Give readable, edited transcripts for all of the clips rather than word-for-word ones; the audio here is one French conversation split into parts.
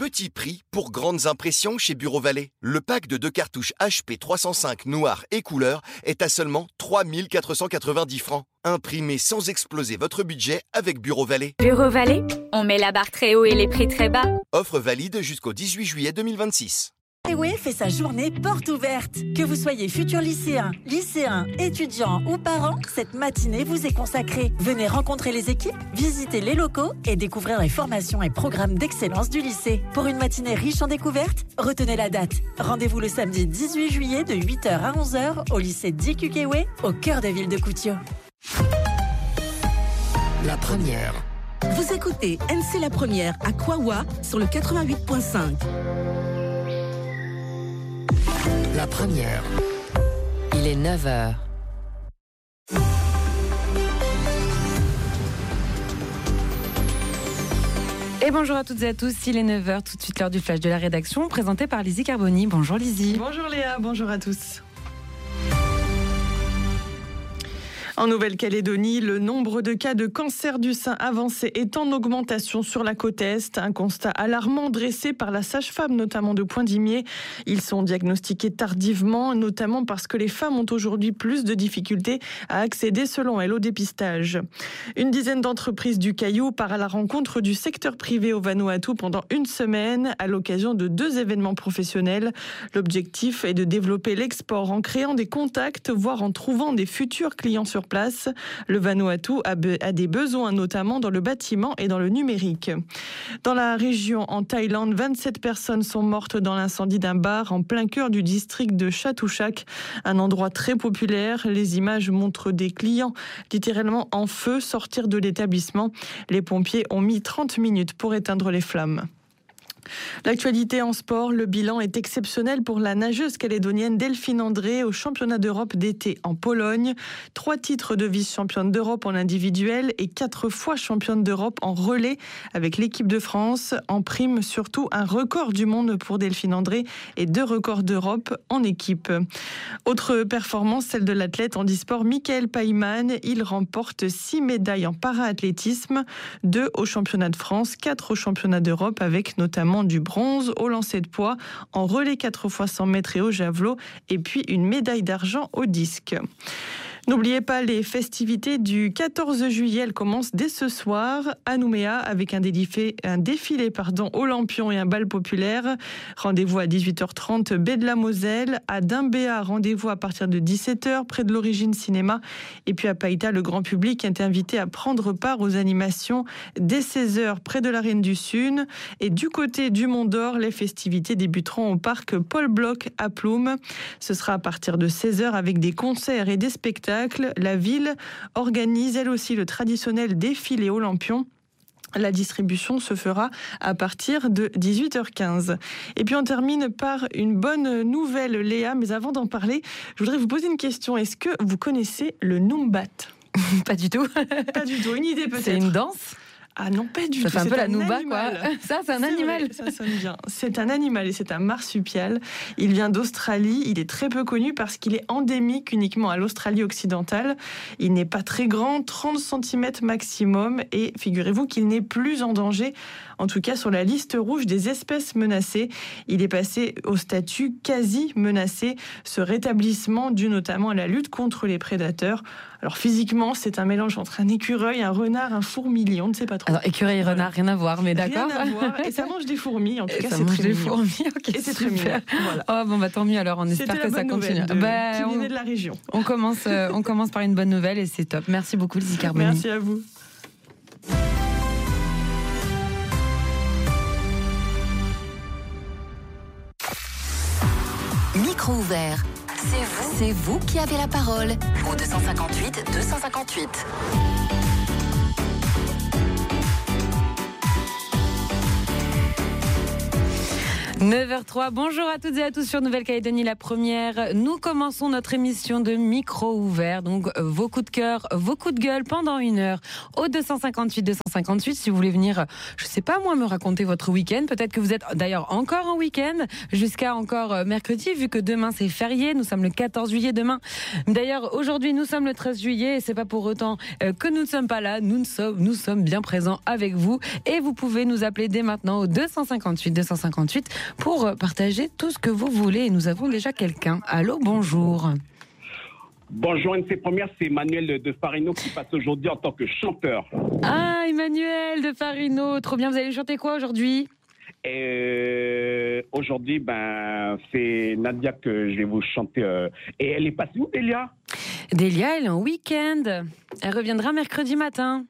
Petit prix pour grandes impressions chez Bureau Vallée. Le pack de 2 cartouches HP 305 noir et couleur est à seulement 3 490 francs. Imprimez sans exploser votre budget avec Bureau Vallée. Bureau Vallée, on met la barre très haut et les prix très bas. Offre valide jusqu'au 18 juillet 2026. Huawei fait sa journée porte ouverte. Que vous soyez futur lycéen, étudiant ou parent, cette matinée vous est consacrée. Venez rencontrer les équipes, visiter les locaux et découvrir les formations et programmes d'excellence du lycée. Pour une matinée riche en découvertes, retenez la date. Rendez-vous le samedi 18 juillet de 8h à 11h au lycée Dick Huawei, au cœur de ville de Koutio. La première. Vous écoutez MC La Première à Kawa sur le 88.5. La première. Il est 9h. Et bonjour à toutes et à tous, il est 9h, tout de suite l'heure du flash de la rédaction, présenté par Lizzie Carboni. Bonjour Lizzie. Bonjour Léa, bonjour à tous. En Nouvelle-Calédonie, le nombre de cas de cancer du sein avancé est en augmentation sur la côte Est. Un constat alarmant dressé par la sage-femme, notamment de Poindimier. Ils sont diagnostiqués tardivement, notamment parce que les femmes ont aujourd'hui plus de difficultés à accéder, selon elles, au dépistage. Une dizaine d'entreprises du Caillou part à la rencontre du secteur privé au Vanuatu pendant une semaine, à l'occasion de 2 événements professionnels. L'objectif est de développer l'export en créant des contacts, voire en trouvant des futurs clients sur place. Le Vanuatu a des besoins, notamment dans le bâtiment et dans le numérique. Dans la région, en Thaïlande, 27 personnes sont mortes dans l'incendie d'un bar en plein cœur du district de Chatuchak, un endroit très populaire. Les images montrent des clients littéralement en feu sortir de l'établissement. Les pompiers ont mis 30 minutes pour éteindre les flammes. L'actualité en sport, le bilan est exceptionnel pour la nageuse calédonienne Delphine André au championnat d'Europe d'été en Pologne. 3 titres de vice-championne d'Europe en individuel et 4 fois championne d'Europe en relais avec l'équipe de France. En prime, surtout un record du monde pour Delphine André et 2 records d'Europe en équipe. Autre performance, celle de l'athlète handisport Michael Payman. Il remporte 6 médailles en para-athlétisme, 2 au championnat de France, 4 au championnat d'Europe avec notamment du bronze au lancer de poids, en relais 4 x 100 mètres et au javelot, et puis une médaille d'argent au disque. N'oubliez pas les festivités du 14 juillet, elles commencent dès ce soir à Nouméa avec un défilé au Lampion et un bal populaire. Rendez-vous à 18h30 baie de la Moselle. À Dimbéa, rendez-vous à partir de 17h près de l'Origine Cinéma. Et puis à Païta, le grand public est invité à prendre part aux animations dès 16h près de la Reine du Sud. Et du côté du Mont d'Or, les festivités débuteront au parc Paul Bloch à Ploum. Ce sera à partir de 16h avec des concerts et des spectacles. La ville organise elle aussi le traditionnel défilé au Lampion. La distribution se fera à partir de 18h15. Et puis on termine par une bonne nouvelle, Léa. Mais avant d'en parler, je voudrais vous poser une question. Est-ce que vous connaissez le Numbat ? Pas du tout. Pas du tout. Une idée peut-être. C'est une danse ? Ah non, pas du ça tout. Ça fait un peu la nouba, quoi. Ça, c'est un animal. Vrai, ça sonne bien. C'est un animal et c'est un marsupial. Il vient d'Australie. Il est très peu connu parce qu'il est endémique uniquement à l'Australie occidentale. Il n'est pas très grand, 30 cm maximum. Et figurez-vous qu'il n'est plus en danger, en tout cas sur la liste rouge des espèces menacées. Il est passé au statut quasi menacé. Ce rétablissement dû notamment à la lutte contre les prédateurs. Alors physiquement, c'est un mélange entre un écureuil, un renard, un fourmilier. On ne sait pas trop. Alors écureuil et renard, rien à voir, mais d'accord. Rien à voir. Et ça mange des fourmis. En tout cas, c'est très mignon. Et c'est très mignon. Voilà. Oh bon, tant mieux. Alors, on espère que ça continue. Qui venait de la région. On commence par une bonne nouvelle et c'est top. Merci beaucoup, Lizzie Carboni. Merci à vous. Micro ouvert. C'est vous qui avez la parole. Au 258 258. 9h03, bonjour à toutes et à tous sur Nouvelle-Calédonie, la première. Nous commençons notre émission de micro ouvert, donc vos coups de cœur, vos coups de gueule pendant 1 heure au 258. Si vous voulez venir, je sais pas moi, me raconter votre week-end, peut-être que vous êtes d'ailleurs encore en week-end, jusqu'à encore mercredi, vu que demain c'est férié, nous sommes le 14 juillet demain. D'ailleurs, aujourd'hui nous sommes le 13 juillet et c'est pas pour autant que nous ne sommes pas là, nous sommes bien présents avec vous et vous pouvez nous appeler dès maintenant au 258 pour partager tout ce que vous voulez. Et nous avons déjà quelqu'un. Allô, bonjour. Bonjour NC Première, c'est Emmanuel de Farino qui passe aujourd'hui en tant que chanteur. Ah, Emmanuel de Farino, trop bien. Vous allez chanter quoi aujourd'hui ? Aujourd'hui, c'est Nadia que je vais vous chanter. Et elle est passée où, Delia ? Delia, elle est en week-end. Elle reviendra mercredi matin.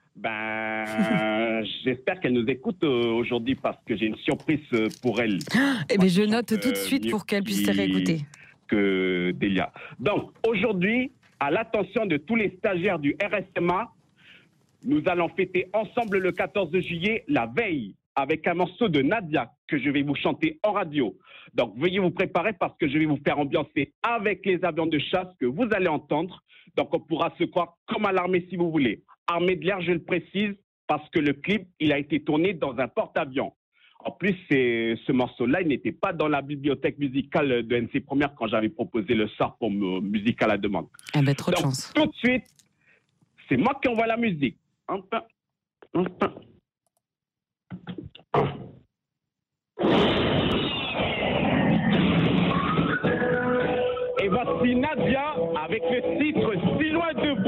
J'espère qu'elle nous écoute aujourd'hui parce que j'ai une surprise pour elle. Je note tout de suite pour qu'elle puisse se réécouter. Que Delia. Donc, aujourd'hui, à l'attention de tous les stagiaires du RSMA, nous allons fêter ensemble le 14 juillet, la veille, avec un morceau de Nadia que je vais vous chanter en radio. Donc, veuillez vous préparer parce que je vais vous faire ambiancer avec les avions de chasse que vous allez entendre. Donc, on pourra se croire comme à l'armée si vous voulez. Armée de l'air, je le précise, parce que le clip, il a été tourné dans un porte-avions. En plus, ce morceau-là, il n'était pas dans la bibliothèque musicale de NC Première quand j'avais proposé le sort pour musique à la demande. Trop de chance. Tout de suite, c'est moi qui envoie la musique. Et voici Nadia avec le titre « Si loin de vous ».